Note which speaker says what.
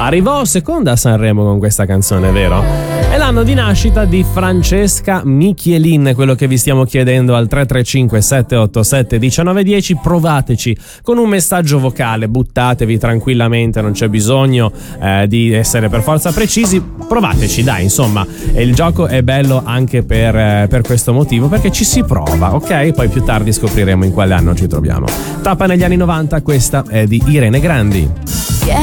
Speaker 1: Arrivò seconda a Sanremo con questa canzone, vero? È l'anno di nascita di Francesca Michelin, quello che vi stiamo chiedendo al 335 787 1910. Provateci con un messaggio vocale, buttatevi tranquillamente, non c'è bisogno di essere per forza precisi, provateci, dai, insomma, il gioco è bello anche per questo motivo, perché ci si prova, ok? Poi più tardi scopriremo in quale anno ci troviamo. Tappa negli anni 90, questa è di Irene Grandi.
Speaker 2: Yeah.